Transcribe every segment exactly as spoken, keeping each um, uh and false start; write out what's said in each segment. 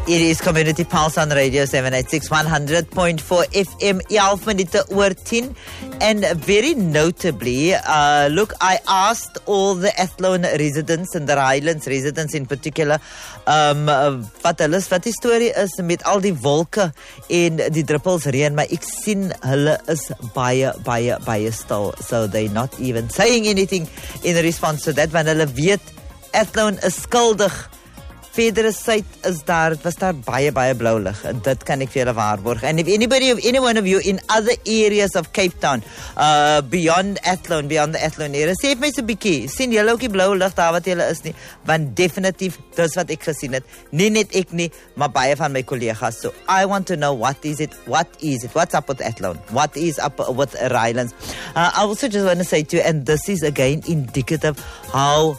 It is Community Pulse on Radio seven eighty-six, one hundred point four F M, twaalf minute oor ten. And very notably, uh, look, I asked all the Athlone residents and the Highlands residents in particular, um, wat hulle wat die storie is met al die wolke en die druppels reën, maar ek sien hulle is baie, baie, baie stil. So they not even saying anything in response to that, want hulle weet Athlone is skuldig. Verdere syd is daar, was daar baie, baie blou lig. En dit kan ek vir julle waarborg. And if anybody, of any one of you in other areas of Cape Town, uh, beyond Athlone, beyond the Athlone area, sê my so 'n bietjie, sien julle ook die blou lig daar wat julle is nie? Want definitief, dis wat ek gesien het. Nie net ek nie, maar baie van my kollegas. So I want to know what is it, what is it, what's up with Athlone? What is up with Highlands? Uh, I also just want to say to you, and this is again indicative how...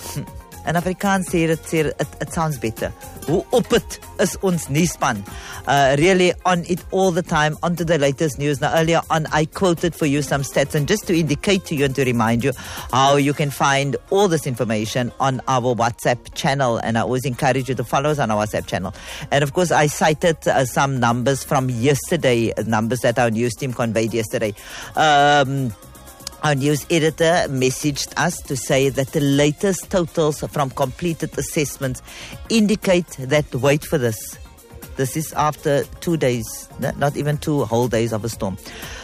En Afrikaans sê dit, sê it, it sounds better. Hoe op het is ons nuusspan. Uh, really on it all the time, onto the latest news. Now earlier on, I quoted for you some stats, and just to indicate to you and to remind you how you can find all this information on our WhatsApp channel. And I always encourage you to follow us on our WhatsApp channel. And of course, I cited uh, some numbers from yesterday, numbers that our news team conveyed yesterday. Um... Our news editor messaged us to say that the latest totals from completed assessments indicate that, wait for this, this is after two days, not even two whole days of a storm,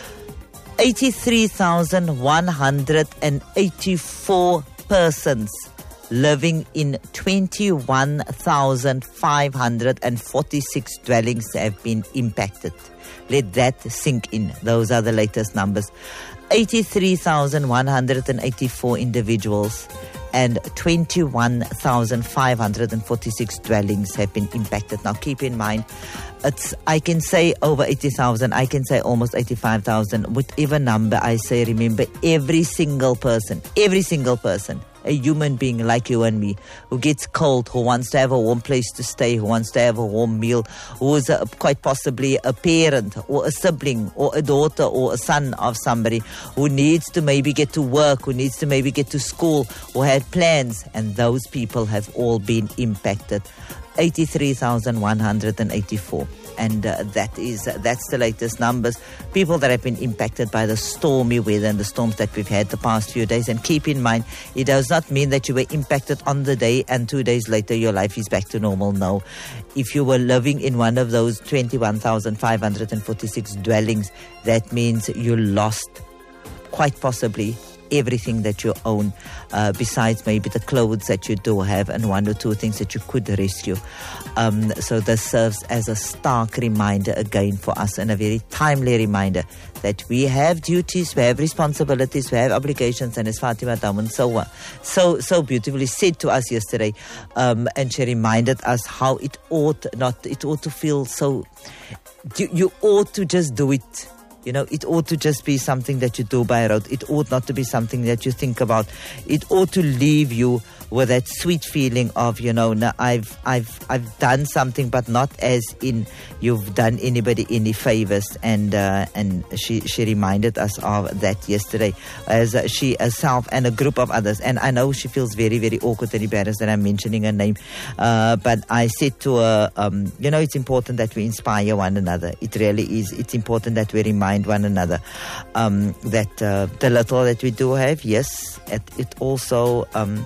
eighty-three thousand one hundred eighty-four persons living in twenty-one thousand five hundred forty-six dwellings have been impacted. Let that sink in. Those are the latest numbers. eighty-three thousand one hundred eighty-four individuals and twenty-one thousand five hundred forty-six dwellings have been impacted. Now keep in mind, it's I can say over eighty thousand, I can say almost eighty-five thousand, whatever number I say, remember every single person, every single person, a human being like you and me, who gets cold, who wants to have a warm place to stay, who wants to have a warm meal, who is a, quite possibly a parent or a sibling or a daughter or a son of somebody who needs to maybe get to work, who needs to maybe get to school, who had plans, and those people have all been impacted. eighty-three thousand one hundred eighty-four. And uh, that is uh, that's the latest numbers. People that have been impacted by the stormy weather and the storms that we've had the past few days. And keep in mind, it does not mean that you were impacted on the day and two days later your life is back to normal. No. If you were living in one of those twenty-one thousand five hundred forty-six dwellings, that means you lost quite possibly everything that you own, uh, besides maybe the clothes that you do have and one or two things that you could rescue. Um, so this serves as a stark reminder again for us, and a very timely reminder that we have duties, we have responsibilities, we have obligations, and as Fatima Daman so, so, so beautifully said to us yesterday, um, and she reminded us how it ought not, it ought to feel so, you, you ought to just do it. You know, it ought to just be something that you do by rote. It ought not to be something that you think about. It ought to leave you with that sweet feeling of, you know, no, I've I've I've done something, but not as in you've done anybody any favors. And uh, and she she reminded us of that yesterday, as uh, she herself and a group of others. And I know she feels very very awkward and embarrassed that I'm mentioning her name, uh, but I said to her, um, you know, it's important that we inspire one another. It really is. It's important that we remind one another um, that uh, the little that we do have, yes, it, it also. Um,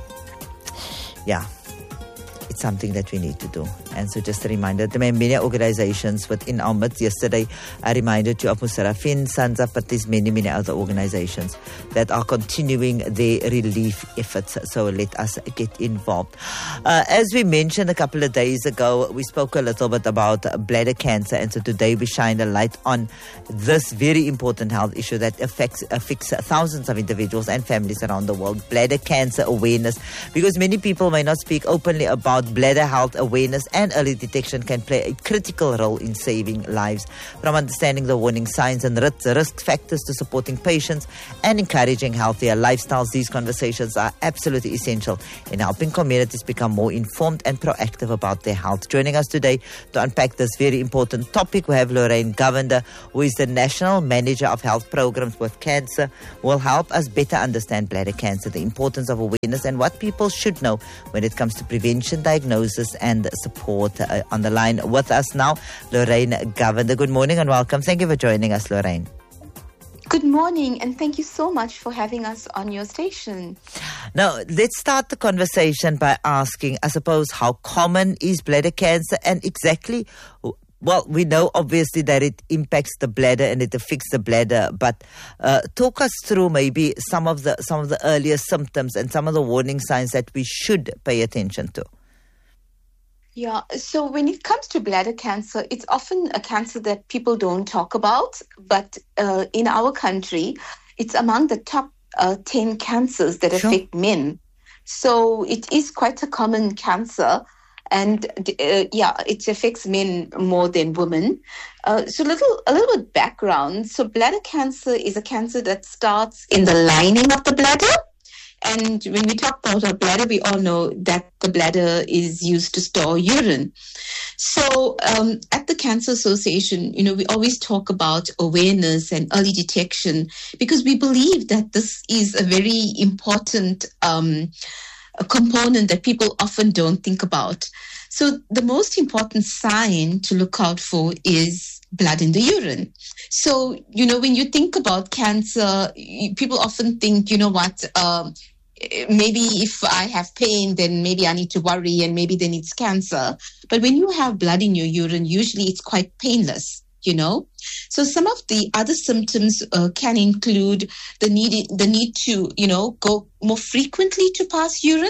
Yeah, it's something that we need to do. And so just a reminder, there are many organizations within our midst. Yesterday, I reminded you of Musarafin, Sansa, but there's many, many other organizations that are continuing their relief efforts. So let us get involved. Uh, as we mentioned a couple of days ago, we spoke a little bit about bladder cancer. And so today we shine a light on this very important health issue that affects, affects thousands of individuals and families around the world. Bladder cancer awareness. Because many people may not speak openly about bladder health awareness, and early detection can play a critical role in saving lives. From understanding the warning signs and risk factors to supporting patients and encouraging healthier lifestyles, these conversations are absolutely essential in helping communities become more informed and proactive about their health. Joining us today to unpack this very important topic, we have Lorraine Govender, who is the National Manager of Health Programs with Cancer, who will help us better understand bladder cancer, the importance of awareness, and what people should know when it comes to prevention, diagnosis and support. Uh, on the line with us now, Lorraine Govender. Good morning and welcome. Thank you for joining us, Lorraine. Good morning, and thank you so much for having us on your station. Now, let's start the conversation by asking, I suppose, how common is bladder cancer and exactly, well, we know obviously that it impacts the bladder and it affects the bladder, but uh, talk us through maybe some of the some of the earlier symptoms and some of the warning signs that we should pay attention to. Yeah, so when it comes to bladder cancer, it's often a cancer that people don't talk about, but uh, in our country, it's among the top uh, ten cancers that Sure. affect men. So it is quite a common cancer, and uh, yeah, it affects men more than women. Uh, so little, a little bit background. So bladder cancer is a cancer that starts in the lining of the bladder. And when we talk about our bladder, we all know that the bladder is used to store urine. So um, at the Cancer Association, you know, we always talk about awareness and early detection because we believe that this is a very important um, a component that people often don't think about. So the most important sign to look out for is blood in the urine. So, you know, when you think about cancer, people often think, you know what, um, maybe if I have pain, then maybe I need to worry and maybe then it's cancer. But when you have blood in your urine, usually it's quite painless, you know. So some of the other symptoms uh, can include the need, the need to, you know, go more frequently to pass urine.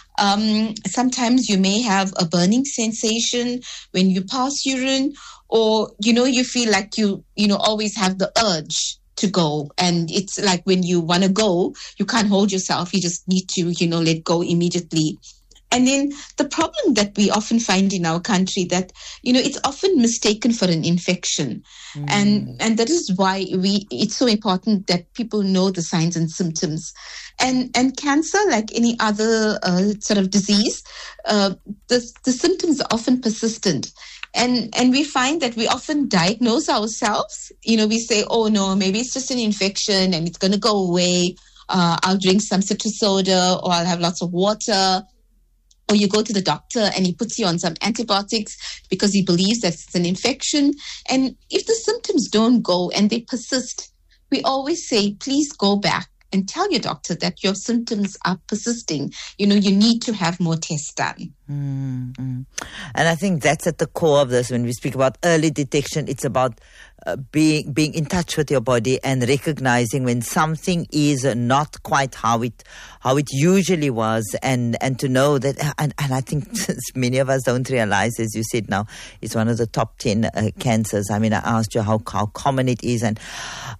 Um, sometimes you may have a burning sensation when you pass urine, or, you know, you feel like you, you know, always have the urge to go. And it's like when you want to go, you can't hold yourself. You just need to, you know, let go immediately. And then the problem that we often find in our country that, you know, it's often mistaken for an infection. Mm. And and that is why we it's so important that people know the signs and symptoms. And and cancer, like any other uh, sort of disease, uh, the, the symptoms are often persistent. And and we find that we often diagnose ourselves. You know, we say, oh, no, maybe it's just an infection and it's going to go away. Uh, I'll drink some citrus soda or I'll have lots of water. Or you go to the doctor and he puts you on some antibiotics because he believes that it's an infection. And if the symptoms don't go and they persist, we always say, please go back and tell your doctor that your symptoms are persisting. You know, you need to have more tests done. Mm-hmm. And I think that's at the core of this. When we speak about early detection, it's about uh, being being in touch with your body and recognizing when something is not quite how it how it usually was, and, and to know that. And, and I think many of us don't realize, as you said now, it's one of the top ten uh, cancers. I mean, I asked you how how common it is, and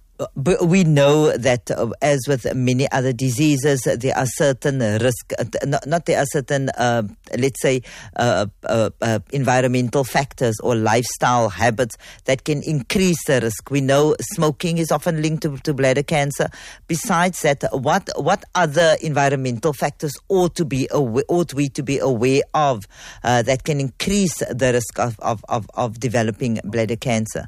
but we know that, uh, as with many other diseases, uh, there are certain risk, uh, not, not there are certain, uh, let's say, uh, uh, uh, environmental factors or lifestyle habits that can increase the risk. We know smoking is often linked to, to bladder cancer. Besides that, what what other environmental factors ought to be awa- ought we to be aware of uh, that can increase the risk of, of, of, of developing bladder cancer?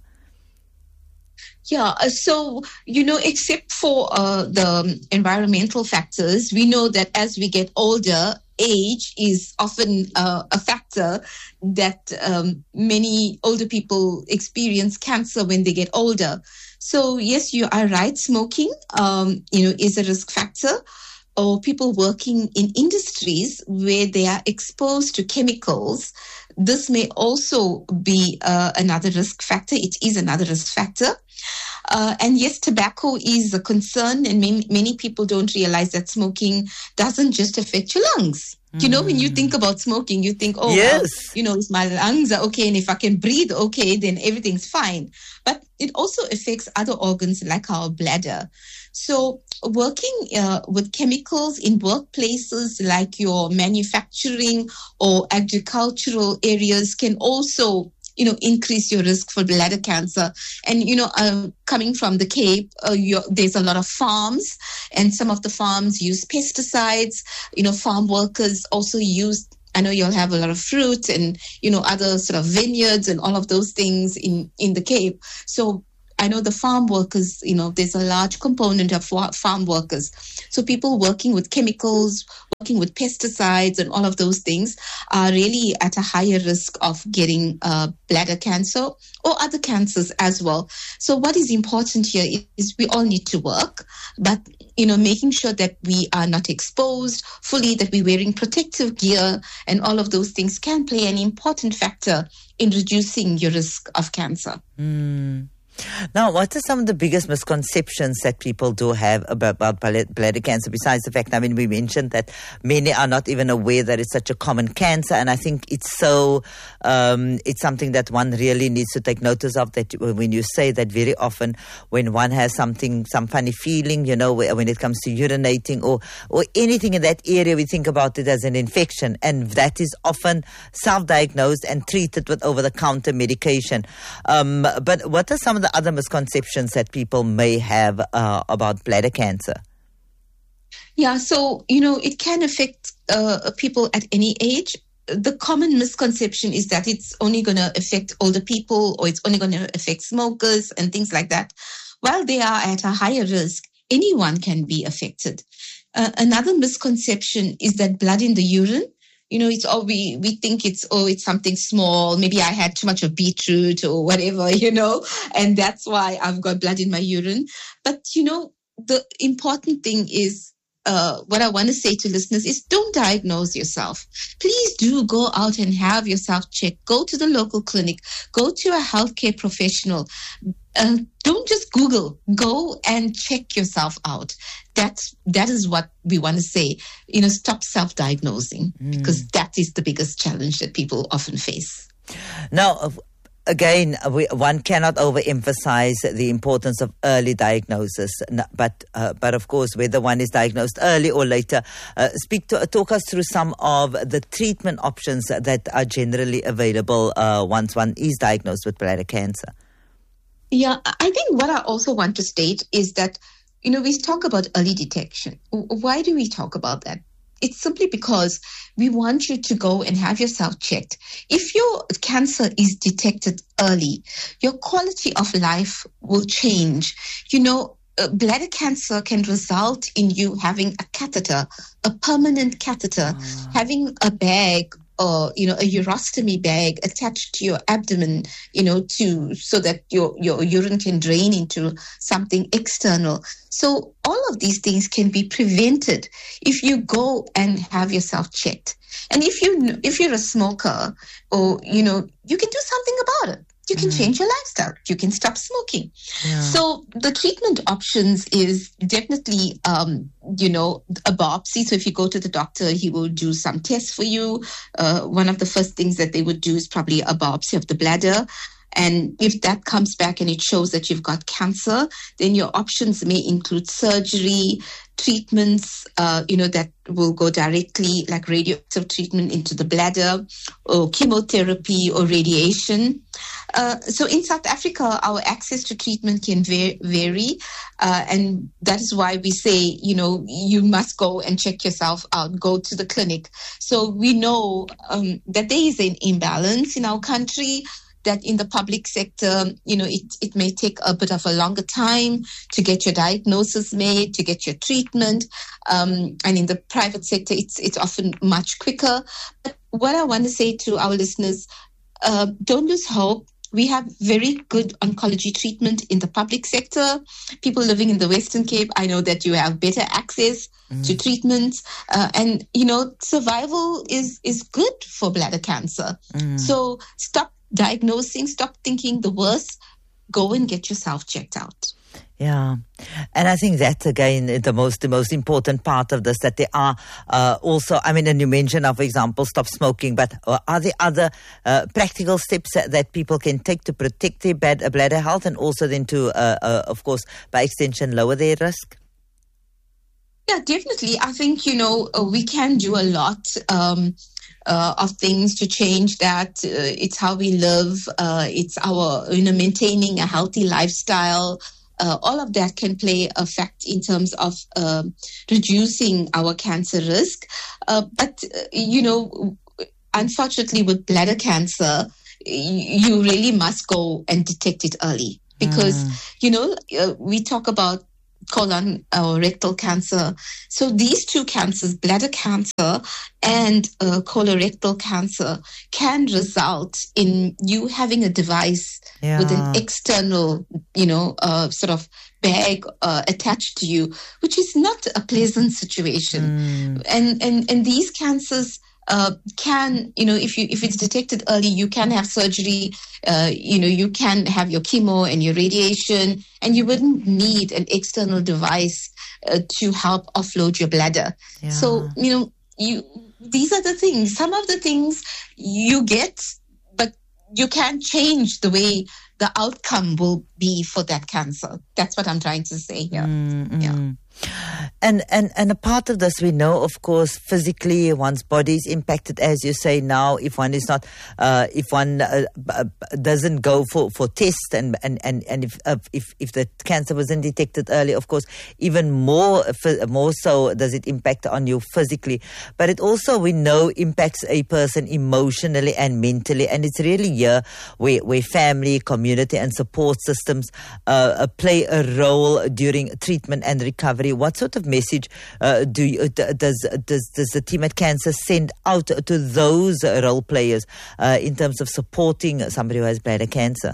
Yeah, so, you know, except for uh, the environmental factors, we know that as we get older, age is often uh, a factor that um, many older people experience cancer when they get older. So, yes, you are right. Smoking, um, you know, is a risk factor. Or people working in industries where they are exposed to chemicals. This may also be uh, another risk factor. It is another risk factor. Uh, and yes, tobacco is a concern, and many, many people don't realize that smoking doesn't just affect your lungs. Mm. You know, when you think about smoking, you think, oh, yes. well, you know, if my lungs are okay and if I can breathe okay, then everything's fine. But it also affects other organs like our bladder. So working uh, with chemicals in workplaces like your manufacturing or agricultural areas can also, you know, increase your risk for bladder cancer. And, you know, um, coming from the Cape, uh, there's a lot of farms, and some of the farms use pesticides. You know, farm workers also use, I know you'll have a lot of fruit and, you know, other sort of vineyards and all of those things in, in the Cape. So I know the farm workers, you know, there's a large component of farm workers. So people working with chemicals, working with pesticides and all of those things are really at a higher risk of getting uh, bladder cancer or other cancers as well. So what is important here is we all need to work, but, you know, making sure that we are not exposed fully, that we're wearing protective gear and all of those things can play an important factor in reducing your risk of cancer. Mm. Now, what are some of the biggest misconceptions that people do have about, about bladder cancer, besides the fact, I mean, we mentioned that many are not even aware that it's such a common cancer, and I think it's so, um, it's something that one really needs to take notice of, that when you say that very often when one has something, some funny feeling, you know, when it comes to urinating or, or anything in that area, we think about it as an infection, and that is often self-diagnosed and treated with over-the-counter medication. Um, but what are some of the other misconceptions that people may have uh, about bladder cancer? Yeah, so, you know, it can affect uh, people at any age. The common misconception is that it's only going to affect older people or it's only going to affect smokers and things like that. While they are at a higher risk, anyone can be affected. Uh, another misconception is that blood in the urine, you know, it's all we, we think it's, oh, it's something small. Maybe I had too much of beetroot or whatever, you know, and that's why I've got blood in my urine. But, you know, the important thing is, uh, what I want to say to listeners is don't diagnose yourself. Please do go out and have yourself checked. Go to the local clinic. Go to a healthcare professional. Uh, don't just Google. Go and check yourself out. That's, that is what we want to say. You know, stop self-diagnosing mm. because that is the biggest challenge that people often face. Now, again, we, one cannot overemphasize the importance of early diagnosis. But, uh, but of course, whether one is diagnosed early or later, uh, speak to, talk us through some of the treatment options that are generally available uh, once one is diagnosed with bladder cancer. Yeah, I think what I also want to state is that, you know, we talk about early detection. Why do we talk about that? It's simply because we want you to go and have yourself checked. If your cancer is detected early, your quality of life will change. You know, uh, bladder cancer can result in you having a catheter, a permanent catheter, oh. having a bag or, you know, a urostomy bag attached to your abdomen, you know, to so that your, your urine can drain into something external. So all of these things can be prevented if you go and have yourself checked. And if you if you're a smoker, or, you know, you can do something about it. You can mm. change your lifestyle. You can stop smoking. Yeah. So the treatment options is definitely, um, you know, a biopsy. So if you go to the doctor, he will do some tests for you. Uh, one of the first things that they would do is probably a biopsy of the bladder. And if that comes back and it shows that you've got cancer, then your options may include surgery, treatments, uh, you know, that will go directly, like radioactive treatment into the bladder, or chemotherapy or radiation. Uh, so in South Africa, our access to treatment can va- vary. Uh, and that is why we say, you know, you must go and check yourself out, go to the clinic. So we know um, that there is an imbalance in our country, that in the public sector, you know, it, it may take a bit of a longer time to get your diagnosis made, to get your treatment. Um, and in the private sector, it's it's often much quicker. But what I want to say to our listeners, uh, don't lose hope. We have very good oncology treatment in the public sector. People living in the Western Cape, I know that you have better access mm. to treatments. Uh, and, you know, survival is, is good for bladder cancer. Mm. So stop diagnosing, stop thinking the worst, go and get yourself checked out. Yeah. And I think that's, again, the most the most important part of this, that there are uh, also, I mean, and you mentioned, uh, for example, stop smoking, but uh, are there other uh, practical steps that, that people can take to protect their bad, bladder health and also then to, uh, uh, of course, by extension, lower their risk? Yeah, definitely. I think, you know, uh, we can do a lot. Um, Uh, of things to change that. Uh, it's how we live. Uh, it's our, you know, maintaining a healthy lifestyle. Uh, all of that can play a fact in terms of uh, reducing our cancer risk. Uh, but, uh, you know, unfortunately with bladder cancer, you really must go and detect it early. because, Mm. you know, uh, we talk about colon or rectal cancer. So these two cancers, bladder cancer and uh, colorectal cancer, can result in you having a device Yeah. with an external, you know, uh, sort of bag uh, attached to you, which is not a pleasant situation. Mm. And, and, and these cancers uh, can, you know, if you if it's detected early, you can have surgery. Uh, you know, you can have your chemo and your radiation, and you wouldn't need an external device uh, to help offload your bladder. Yeah. So, you know, you these are the things. Some of the things you get, but you can change the way the outcome will be for that cancer. That's what I'm trying to say here. Mm-hmm. Yeah. And, and and a part of this, we know, of course, physically one's body is impacted, as you say now. If one is not, uh, if one uh, uh, doesn't go for, for tests, and and and and if uh, if if the cancer wasn't detected early, of course, even more more so does it impact on you physically. But it also, we know, impacts a person emotionally and mentally, and it's really here where where family, community, and support systems uh, play a role during treatment and recovery. What sort of message uh, do you, does does does the team at Cancer send out to those role players uh, in terms of supporting somebody who has bladder cancer?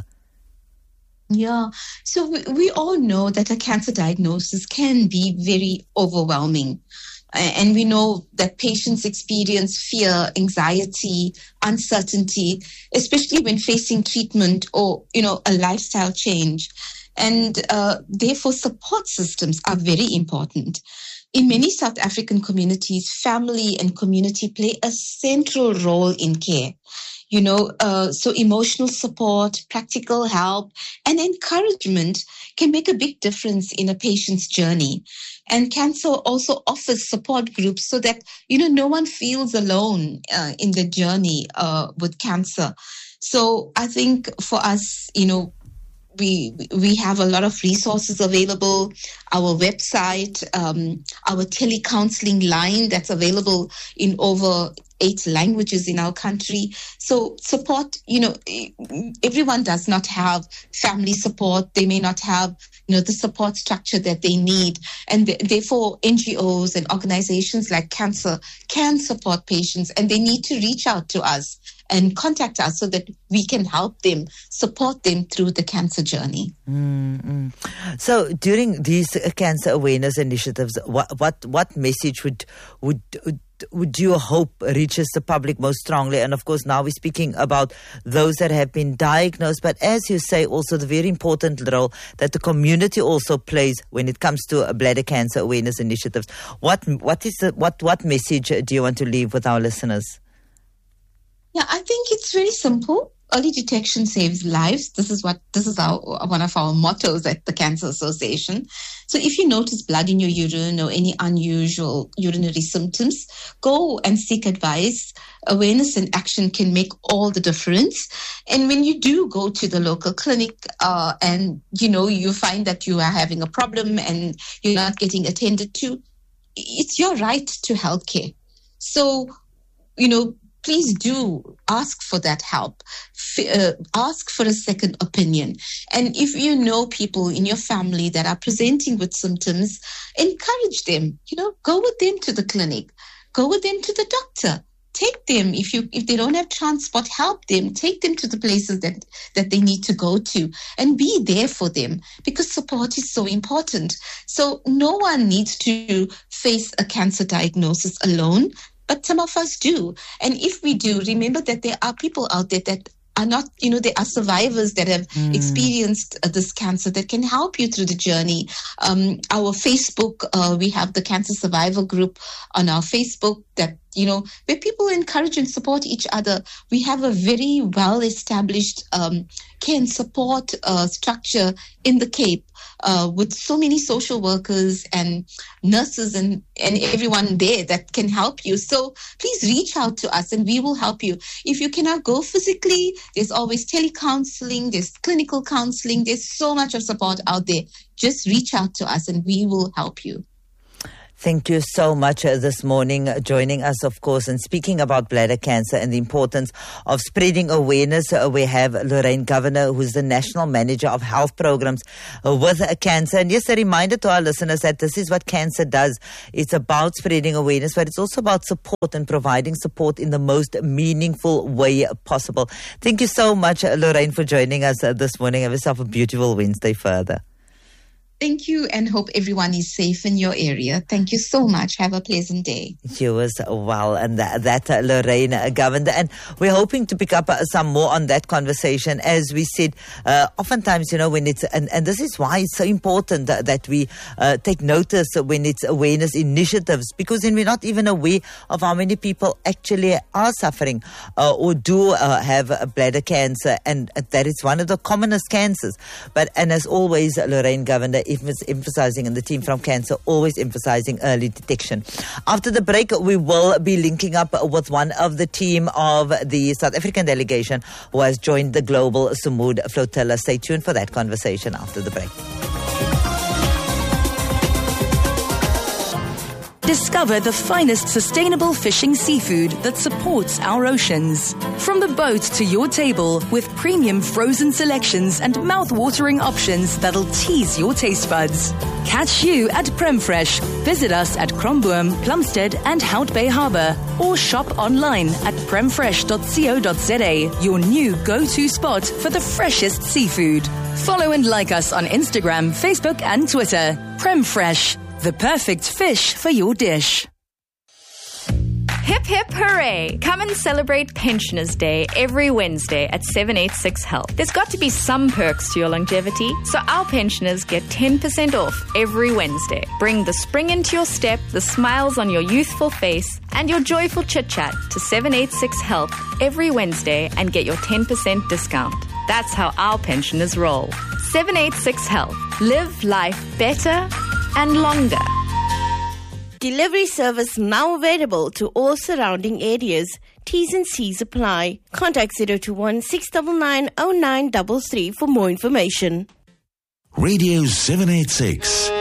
Yeah, so we, we all know that a cancer diagnosis can be very overwhelming. And we know that patients experience fear, anxiety, uncertainty, especially when facing treatment or, you know, a lifestyle change. And uh, therefore, support systems are very important. In many South African communities, family and community play a central role in care. You know, uh, so emotional support, practical help, and encouragement can make a big difference in a patient's journey. And cancer also offers support groups so that, you know, no one feels alone uh, in the journey uh, with cancer. So I think for us, you know, we we have a lot of resources available. Our website, um, our telecounseling line that's available in over eight languages in our country. So support, you know, everyone does not have family support. They may not have, you know, the support structure that they need. And th- therefore, N G Os and organizations like Cancer can support patients, and they need to reach out to us and contact us so that we can help them, support them through the cancer journey. Mm-hmm. So during these uh, cancer awareness initiatives, what what, what message would, would would would you hope reaches the public most strongly? And of course, now we're speaking about those that have been diagnosed, but as you say, also the very important role that the community also plays when it comes to uh, bladder cancer awareness initiatives. What what is the, what what message do you want to leave with our listeners? Yeah, I think it's very simple. Early detection saves lives. This is what this is our one of our mottos at the Cancer Association. So if you notice blood in your urine or any unusual urinary symptoms, go and seek advice. Awareness and action can make all the difference. And when you do go to the local clinic uh, and, you know, you find that you are having a problem and you're not getting attended to, it's your right to healthcare. So, you know, please do ask for that help. F- uh, ask for a second opinion. And if you know people in your family that are presenting with symptoms, encourage them. You know, go with them to the clinic. Go with them to the doctor. Take them. If you if they don't have transport, help them. Take them to the places that, that they need to go to and be there for them, because support is so important. So no one needs to face a cancer diagnosis alone. But some of us do. And if we do, remember that there are people out there that are not, you know, there are survivors that have mm. experienced uh, this cancer that can help you through the journey. Um, our Facebook, uh, we have the Cancer Survivor Group on our Facebook that, you know, where people encourage and support each other. We have a very well-established um, care and support uh, structure in the Cape uh, with so many social workers and nurses and, and everyone there that can help you. So please reach out to us and we will help you. If you cannot go physically, there's always telecounseling, there's clinical counseling, there's so much of support out there. Just reach out to us and we will help you. Thank you so much uh, this morning, uh, joining us, of course, and speaking about bladder cancer and the importance of spreading awareness. Uh, we have Lorraine Governor, who's the National Manager of Health Programs uh, with uh, cancer. And yes, a reminder to our listeners that this is what cancer does. It's about spreading awareness, but it's also about support and providing support in the most meaningful way possible. Thank you so much, uh, Lorraine, for joining us uh, this morning. Have yourself a beautiful Wednesday further. Thank you, and hope everyone is safe in your area. Thank you so much. Have a pleasant day. You as well. And that, that uh, Lorraine uh, Governor. And we're hoping to pick up uh, some more on that conversation. As we said, uh, oftentimes, you know, when it's, and, and this is why it's so important that, that we uh, take notice when it's awareness initiatives, because then we're not even aware of how many people actually are suffering uh, or do uh, have uh, bladder cancer, and uh, that is one of the commonest cancers. But, and as always, Lorraine Governor, emphasizing, and the team from Cancer always emphasizing early detection. After the break, we will be linking up with one of the team of the South African delegation who has joined the Global Sumud Flotilla. Stay tuned for that conversation after the break. Discover the finest sustainable fishing seafood that supports our oceans. From the boat to your table, with premium frozen selections and mouth-watering options that'll tease your taste buds. Catch you at Premfresh. Visit us at Kromboom, Plumstead and Hout Bay Harbour, or shop online at premfresh dot co dot za, your new go-to spot for the freshest seafood. Follow and like us on Instagram, Facebook and Twitter. Premfresh, the perfect fish for your dish. Hip hip hooray! Come and celebrate Pensioners Day every Wednesday at seven eighty-six Health. There's got to be some perks to your longevity, so our pensioners get ten percent off every Wednesday. Bring the spring into your step, the smiles on your youthful face, and your joyful chit-chat to seven eighty-six Health every Wednesday and get your ten percent discount. That's how our pensioners roll. seven eighty-six Health. Live life better and longer. Delivery service now available to all surrounding areas. T's and C's apply. Contact zero two one, six nine nine, zero nine three three for more information. Radio seven eighty-six